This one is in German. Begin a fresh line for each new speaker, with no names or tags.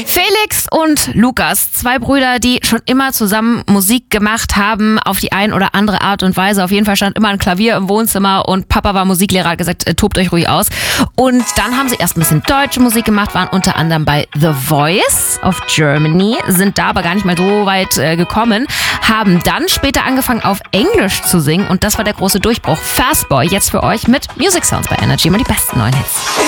Felix und Lukas, zwei Brüder, die schon immer zusammen Musik gemacht haben, auf die ein oder andere Art und Weise. Auf jeden Fall stand immer ein Klavier im Wohnzimmer und Papa war Musiklehrer, hat gesagt, tobt euch ruhig aus. Und dann haben sie erst ein bisschen deutsche Musik gemacht, waren unter anderem bei The Voice of Germany, sind da aber gar nicht mal so weit gekommen, haben dann später angefangen auf Englisch zu singen und das war der große Durchbruch. Fastboy jetzt für euch mit Music Sounds bei Energy, immer die besten neuen Hits.